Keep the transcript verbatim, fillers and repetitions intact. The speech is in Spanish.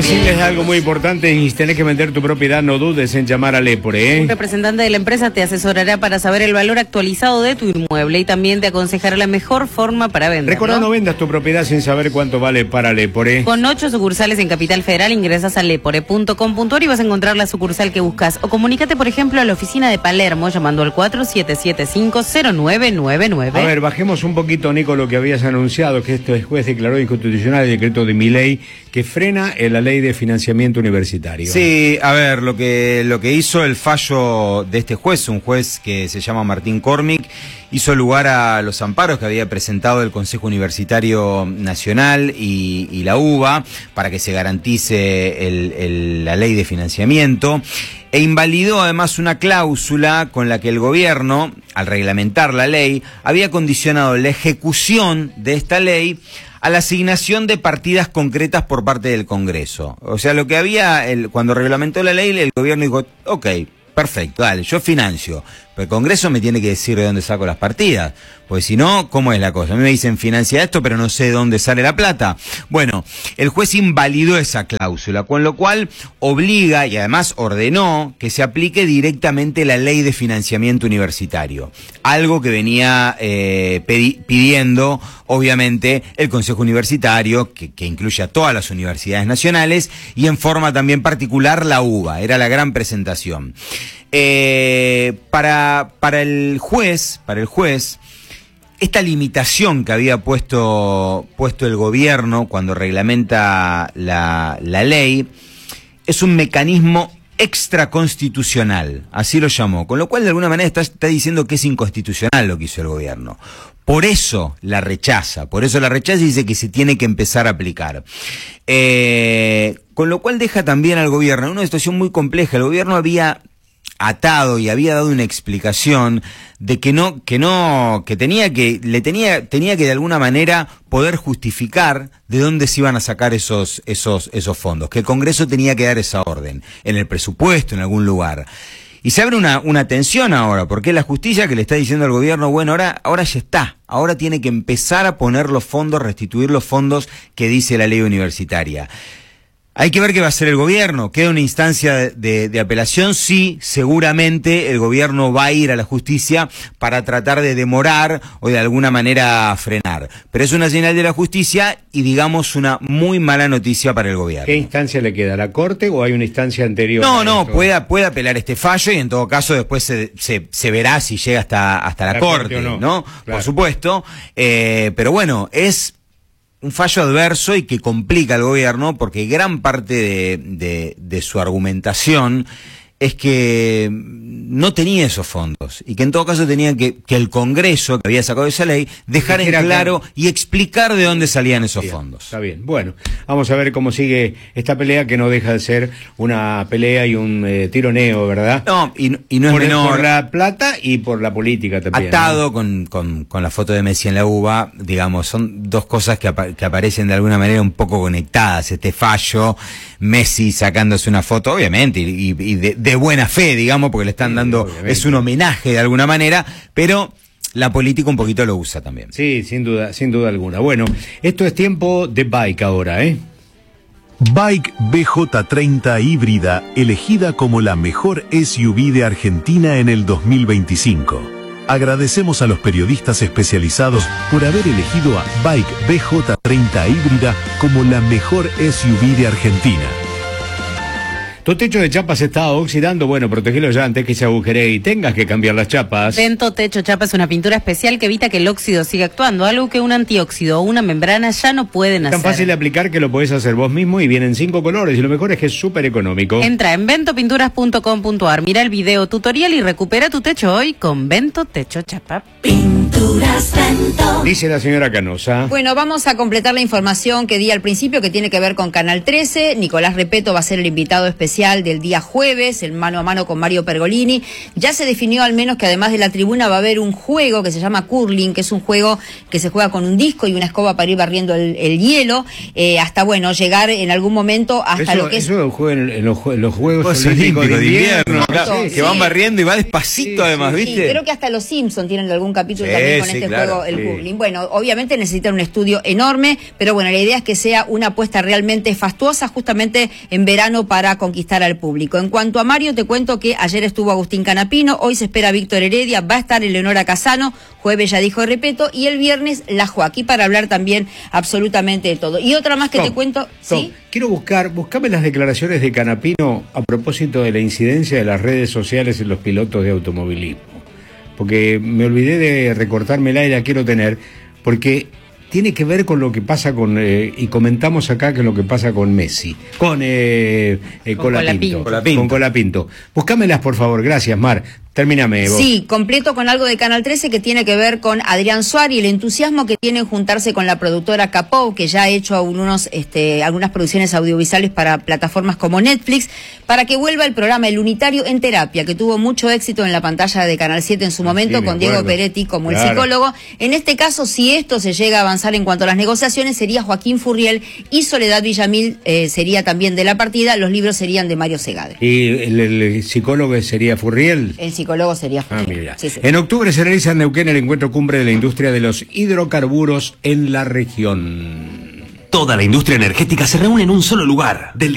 decirles algo muy importante, y si tenés que vender tu propiedad, no dudes en llamar a Lepore, ¿eh? Un representante de la empresa te asesorará para saber el valor actualizado de tu inmueble y también te aconsejará la mejor forma para venderlo. Recordá, no vendas tu propiedad sin saber cuánto vale para Lepore. Con ocho sucursales en Capital Federal, ingresas a lepore punto com punto ar y vas a encontrar la sucursal que buscas. O comunícate, por ejemplo, a la oficina de Palermo llamando al cuatro siete siete cinco cero nueve nueve nueve. A ver, bajemos un poquito, Nico, lo que habías anunciado, que este juez declaró inconstitucional el decreto de Milei que frena la ley de financiamiento universitario. Sí, a ver, lo que, lo que hizo el fallo de este juez, un juez que se llama Martín Cormick, hizo lugar a los amparos que había presentado el Consejo Universitario Nacional y, y la U B A para que se garantice el, el, la ley de financiamiento, e invalidó además una cláusula con la que el gobierno, al reglamentar la ley, había condicionado la ejecución de esta ley a la asignación de partidas concretas por parte del Congreso. O sea, lo que había, el, cuando reglamentó la ley, el gobierno dijo, ok, perfecto, dale, yo financio, pero el Congreso me tiene que decir de dónde saco las partidas, porque si no, ¿cómo es la cosa? A mí me dicen financia esto, pero no sé de dónde sale la plata. Bueno, el juez invalidó esa cláusula, con lo cual obliga y además ordenó que se aplique directamente la ley de financiamiento universitario, algo que venía eh, pedi- pidiendo, obviamente, el Consejo Universitario, que, que incluye a todas las universidades nacionales, y en forma también particular la U B A, era la gran presentación. Eh, para, para el juez, para el juez, esta limitación que había puesto, puesto el gobierno cuando reglamenta la, la ley es un mecanismo extraconstitucional, así lo llamó, con lo cual de alguna manera está, está diciendo que es inconstitucional lo que hizo el gobierno. Por eso la rechaza, por eso la rechaza y dice que se tiene que empezar a aplicar. Eh, con lo cual deja también al gobierno en una situación muy compleja. El gobierno había atado y había dado una explicación de que no, que no, que tenía que, le tenía, tenía que de alguna manera poder justificar de dónde se iban a sacar esos, esos, esos fondos, que el Congreso tenía que dar esa orden, en el presupuesto, en algún lugar. Y se abre una, una tensión ahora, porque es la justicia que le está diciendo al gobierno, bueno, ahora, ahora ya está, ahora tiene que empezar a poner los fondos, restituir los fondos que dice la ley universitaria. Hay que ver qué va a hacer el gobierno. ¿Queda una instancia de, de, de apelación? Sí, seguramente el gobierno va a ir a la justicia para tratar de demorar o de alguna manera frenar. Pero es una señal de la justicia y, digamos, una muy mala noticia para el gobierno. ¿Qué instancia le queda? ¿La Corte o hay una instancia anterior? No, no, puede, puede apelar este fallo y en todo caso después se, se, se verá si llega hasta, hasta la, la Corte, corte ¿no? ¿no? Claro. Por supuesto. Eh, pero bueno, es un fallo adverso y que complica al gobierno porque gran parte de, de, de su argumentación es que no tenía esos fondos y que en todo caso tenía que, que el Congreso, que había sacado esa ley, dejar en claro y explicar de dónde salían esos bien, fondos. Está bien. Bueno, vamos a ver cómo sigue esta pelea, que no deja de ser una pelea y un eh, tironeo, ¿verdad? No, y, y no es por, menor. Por la plata y por la política también. Atado, ¿no? con, con, con la foto de Messi en la U B A, digamos, son dos cosas que, apa que aparecen de alguna manera un poco conectadas. Este fallo, Messi sacándose una foto, obviamente, y, y de, de buena fe, digamos, porque le están dando, sí, es un homenaje de alguna manera, pero la política un poquito lo usa también. Sí, sin duda, sin duda alguna. Bueno, esto es tiempo de Bike ahora, ¿eh? Bike B J treinta híbrida, elegida como la mejor S U V de Argentina en el dos mil veinticinco. Agradecemos a los periodistas especializados por haber elegido a Bike B J treinta híbrida como la mejor S U V de Argentina. Tu techo de chapa se está oxidando, bueno, protegelo ya antes que se agujeree y tengas que cambiar las chapas. Vento Techo Chapa es una pintura especial que evita que el óxido siga actuando, algo que un antióxido o una membrana ya no pueden hacer. Tan fácil de aplicar que lo podés hacer vos mismo y vienen cinco colores y lo mejor es que es súper económico. Entra en vento pinturas punto com punto ar, mira el video tutorial y recupera tu techo hoy con Vento Techo Chapa. Pinturas Vento. Dice la señora Canosa. Bueno, vamos a completar la información que di al principio que tiene que ver con Canal trece. Nicolás Repetto va a ser el invitado especial especial del día jueves, el mano a mano con Mario Pergolini. Ya se definió al menos que además de la tribuna va a haber un juego que se llama curling, que es un juego que se juega con un disco y una escoba para ir barriendo el, el hielo, eh, hasta bueno, llegar en algún momento hasta eso, lo que es... Eso juega en, en, los, en los Juegos Juegos Olímpicos Olímpicos de de invierno, invierno, claro, claro, sí. que van barriendo y va despacito, Sí, además, sí, ¿viste? Sí, creo que hasta los Simpsons tienen algún capítulo Sí, también con sí, este claro, juego, el sí. curling. Bueno, obviamente necesitan un estudio enorme, pero bueno, la idea es que sea una apuesta realmente fastuosa justamente en verano para conquistar al público. En cuanto a Mario, te cuento que ayer estuvo Agustín Canapino, hoy se espera Víctor Heredia, va a estar Eleonora Casano, jueves ya dijo Repeto, y el viernes la Joaquí para hablar también absolutamente de todo. Y otra más que Stop, te cuento, stop. ¿sí? Quiero buscar, buscame las declaraciones de Canapino a propósito de la incidencia de las redes sociales en los pilotos de automovilismo. Porque me olvidé de recortarme y la quiero tener, porque tiene que ver con lo que pasa con, eh, y comentamos acá que lo que pasa con Messi, con, eh, eh, Con Colapinto, Colapinto. con Colapinto. Búscamelas, por favor, gracias, Mar. Termíname vos. Sí, completo con algo de Canal trece que tiene que ver con Adrián Suárez y el entusiasmo que tiene en juntarse con la productora Capó, que ya ha hecho algunos, este, algunas producciones audiovisuales para plataformas como Netflix, para que vuelva el programa El Unitario en Terapia, que tuvo mucho éxito en la pantalla de Canal siete en su momento, sí, me con Diego acuerdo. Peretti como Claro. el psicólogo. En este caso, si esto se llega a avanzar en cuanto a las negociaciones, sería Joaquín Furriel y Soledad Villamil eh, sería también de la partida, los libros serían de Mario Segade. ¿Y el, el psicólogo sería Furriel? El psicólogo sería Ah, Furriel. mira. Sí, sí. En octubre se realiza en Neuquén el encuentro cumbre de la industria de los hidrocarburos en la región. Toda la industria energética se reúne en un solo lugar. Del